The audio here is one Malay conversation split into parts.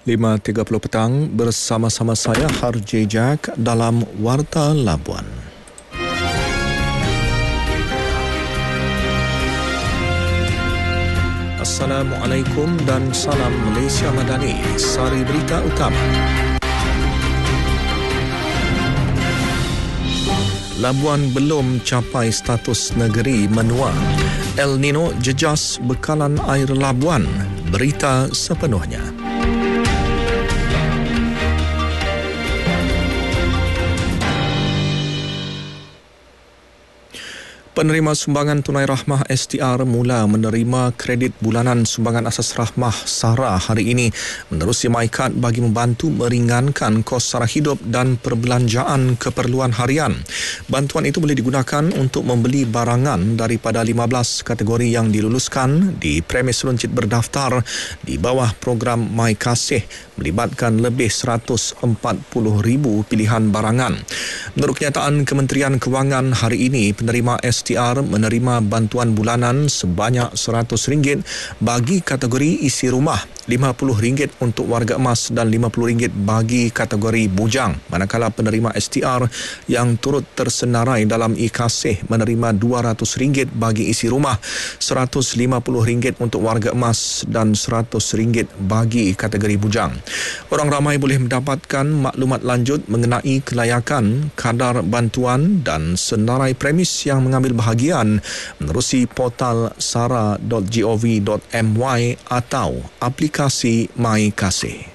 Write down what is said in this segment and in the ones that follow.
5.30 petang bersama-sama saya Harjay Jack dalam Warta Labuan. Assalamualaikum dan salam Malaysia Madani. Sari berita utama. Labuan belum capai status negeri menua. El Nino jejas bekalan air Labuan. Berita sepenuhnya. Penerima sumbangan tunai rahmah STR mula menerima kredit bulanan sumbangan asas rahmah SARA hari ini menerusi MyKad bagi membantu meringankan kos sara hidup dan perbelanjaan keperluan harian. Bantuan itu boleh digunakan untuk membeli barangan daripada 15 kategori yang diluluskan di premis runcit berdaftar di bawah program MyKasih melibatkan lebih 140,000 pilihan barangan. Menurut kenyataan Kementerian Kewangan hari ini, penerima STR menerima bantuan bulanan sebanyak RM100 bagi kategori isi rumah, RM50 untuk warga emas dan RM50 bagi kategori bujang. Manakala penerima STR yang turut tersenarai dalam e-Kasih menerima RM200 bagi isi rumah, RM150 untuk warga emas dan RM100 bagi kategori bujang. Orang ramai boleh mendapatkan maklumat lanjut mengenai kelayakan, kadar bantuan dan senarai premis yang mengambil bahagian menerusi portal sara.gov.my atau aplikasi MyKasih.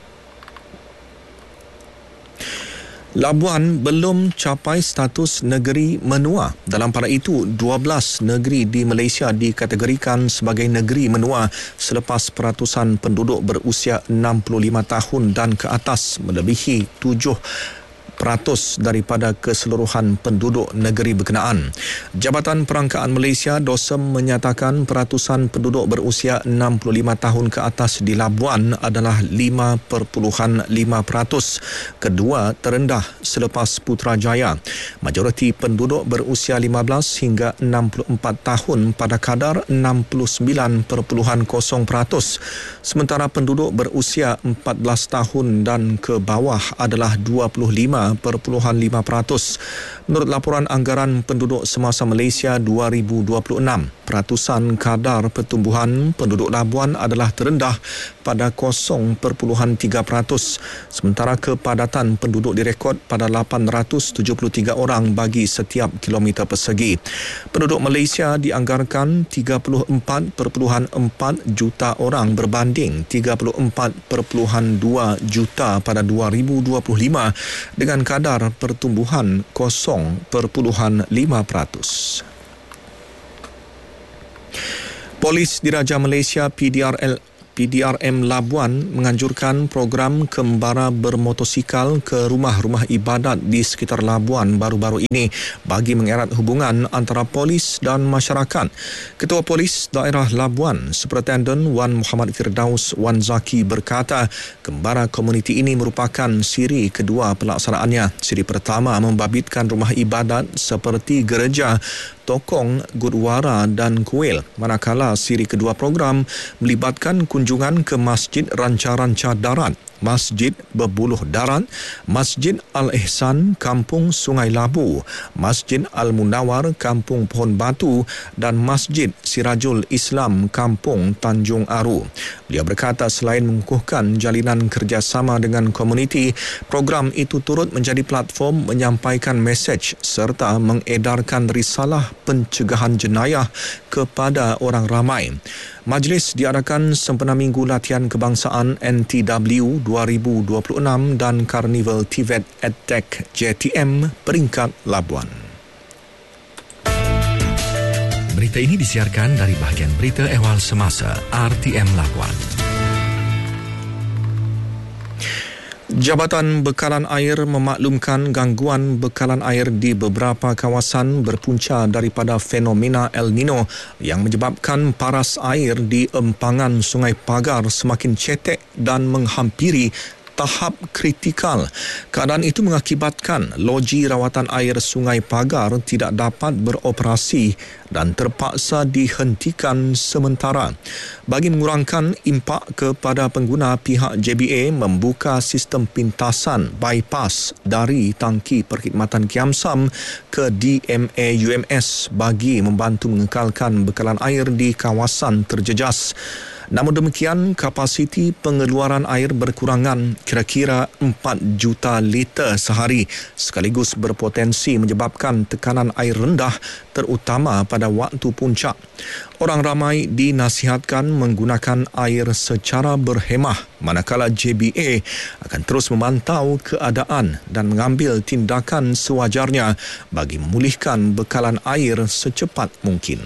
Labuan belum capai status negeri menua. Dalam pada itu, 12 negeri di Malaysia dikategorikan sebagai negeri menua selepas peratusan penduduk berusia 65 tahun dan ke atas melebihi 7% daripada keseluruhan penduduk negeri berkenaan. Jabatan Perangkaan Malaysia DOSEM menyatakan peratusan penduduk berusia 65 tahun ke atas di Labuan adalah 5.5%, kedua terendah selepas Putrajaya. Majoriti penduduk berusia 15 hingga 64 tahun pada kadar 69.0%, sementara penduduk berusia 14 tahun dan ke bawah adalah 25.5%. Menurut laporan anggaran penduduk semasa Malaysia 2026, peratusan kadar pertumbuhan penduduk Labuan adalah terendah pada 0.3%, sementara kepadatan penduduk direkod pada 873 orang bagi setiap kilometer persegi. Penduduk Malaysia dianggarkan 34.4 juta orang berbanding 34.2 juta pada 2025 dengan kadar pertumbuhan 0.5%. Polis Diraja Malaysia PDRM Labuan menganjurkan program kembara bermotosikal ke rumah-rumah ibadat di sekitar Labuan baru-baru ini bagi mengerat hubungan antara polis dan masyarakat. Ketua Polis Daerah Labuan, Superintendent Wan Muhammad Firdaus Wan Zaki berkata, kembara komuniti ini merupakan siri kedua pelaksanaannya. Siri pertama membabitkan rumah ibadat seperti gereja, tokong, gurdwara dan kuil. Manakala siri kedua program melibatkan kunjungan ke Masjid Ranca-Ranca Darat, Masjid Berbuluh Darat, Masjid Al-Ihsan, Kampung Sungai Labu, Masjid Al-Munawar, Kampung Pohon Batu dan Masjid Sirajul Islam, Kampung Tanjung Aru. Beliau berkata selain mengukuhkan jalinan kerjasama dengan komuniti, program itu turut menjadi platform menyampaikan mesej serta mengedarkan risalah pencegahan jenayah kepada orang ramai. Majlis diadakan sempena Minggu Latihan Kebangsaan NTW 2026 dan Karnival TVET EdTech JTM peringkat Labuan. Berita ini disiarkan dari bahagian berita ehwal semasa RTM Labuan. Jabatan Bekalan Air memaklumkan gangguan bekalan air di beberapa kawasan berpunca daripada fenomena El Nino yang menyebabkan paras air di empangan Sungai Pagar semakin cetek dan menghampiri tahap kritikal. Keadaan itu mengakibatkan loji rawatan air Sungai Pagar tidak dapat beroperasi dan terpaksa dihentikan sementara. Bagi mengurangkan impak kepada pengguna, pihak JBA membuka sistem pintasan bypass dari tangki perkhidmatan Kiamsam ke DMA UMS bagi membantu mengekalkan bekalan air di kawasan terjejas. Namun demikian, kapasiti pengeluaran air berkurangan kira-kira 4 juta liter sehari sekaligus berpotensi menyebabkan tekanan air rendah terutama pada waktu puncak. Orang ramai dinasihatkan menggunakan air secara berhemah manakala JBA akan terus memantau keadaan dan mengambil tindakan sewajarnya bagi memulihkan bekalan air secepat mungkin.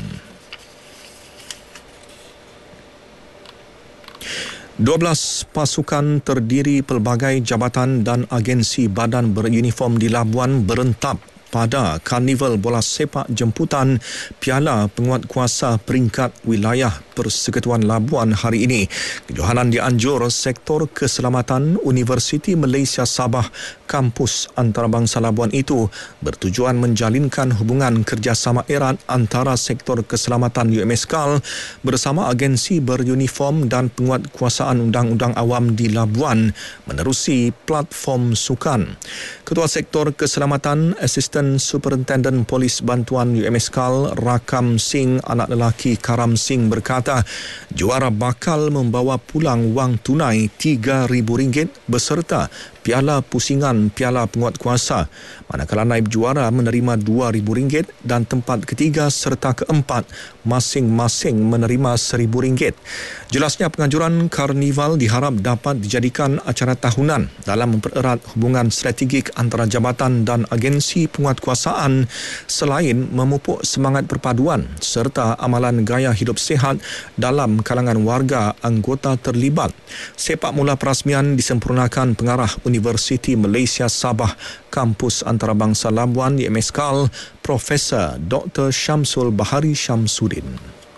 12 pasukan terdiri pelbagai jabatan dan agensi badan beruniform di Labuan berentap pada Karnival Bola Sepak Jemputan Piala Penguatkuasa Peringkat Wilayah Persekutuan Labuan hari ini. Kejohanan dianjur Sektor Keselamatan Universiti Malaysia Sabah Kampus Antarabangsa Labuan itu bertujuan menjalinkan hubungan kerjasama erat antara Sektor Keselamatan UMSKAL bersama agensi beruniform dan penguatkuasaan undang-undang awam di Labuan menerusi platform sukan. Ketua Sektor Keselamatan Asisten Superintendent Polis Bantuan UMSKAL Rakam Singh anak lelaki Karam Singh berkata juara bakal membawa pulang wang tunai RM3,000 beserta piala pusingan piala penguatkuasa, manakala naib juara menerima RM2,000 dan tempat ketiga serta keempat masing-masing menerima RM1,000. Jelasnya penganjuran karnival diharap dapat dijadikan acara tahunan dalam mempererat hubungan strategik antara jabatan dan agensi penguatkuasaan selain memupuk semangat perpaduan serta amalan gaya hidup sihat dalam kalangan warga anggota terlibat. Sepak mula perasmian disempurnakan pengarah Universiti Malaysia Sabah Kampus Antarabangsa Labuan UMSKAL Profesor Dr. Syamsul Bahari Syamsuddin.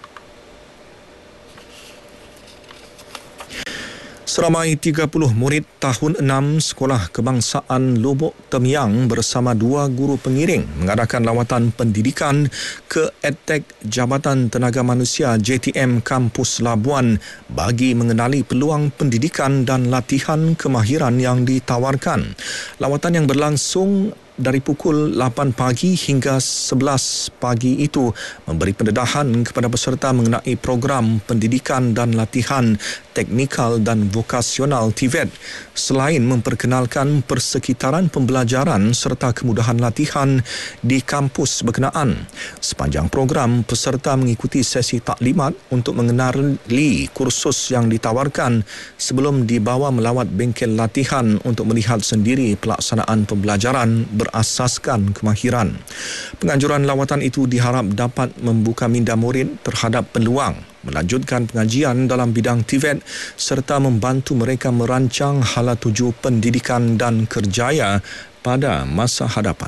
Seramai 30 murid tahun 6 Sekolah Kebangsaan Lubuk Temyang bersama 2 guru pengiring mengadakan lawatan pendidikan ke EdTech Jabatan Tenaga Manusia JTM Kampus Labuan bagi mengenali peluang pendidikan dan latihan kemahiran yang ditawarkan. Lawatan yang berlangsung dari pukul 8 pagi hingga 11 pagi itu memberi pendedahan kepada peserta mengenai program pendidikan dan latihan teknikal dan vokasional TVET selain memperkenalkan persekitaran pembelajaran serta kemudahan latihan di kampus berkenaan. Sepanjang program, peserta mengikuti sesi taklimat untuk mengenali kursus yang ditawarkan sebelum dibawa melawat bengkel latihan untuk melihat sendiri pelaksanaan pembelajaran berasaskan kemahiran. Penganjuran lawatan itu diharap dapat membuka minda murid terhadap peluang melanjutkan pengajian dalam bidang TVET serta membantu mereka merancang hala tuju pendidikan dan kerjaya pada masa hadapan.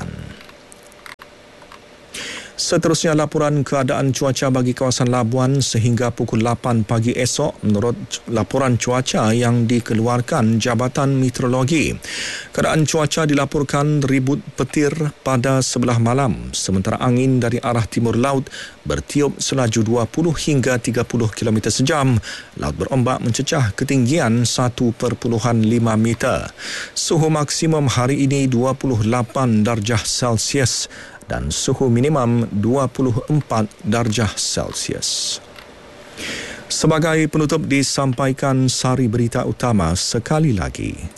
Seterusnya, laporan keadaan cuaca bagi kawasan Labuan sehingga pukul 8 pagi esok menurut laporan cuaca yang dikeluarkan Jabatan Meteorologi. Keadaan cuaca dilaporkan ribut petir pada sebelah malam sementara angin dari arah timur laut bertiup selaju 20 hingga 30 km sejam. Laut berombak mencecah ketinggian 1.5 meter. Suhu maksimum hari ini 28 darjah Celsius dan suhu minimum 24 darjah Celsius. Sebagai penutup disampaikan sari berita utama sekali lagi.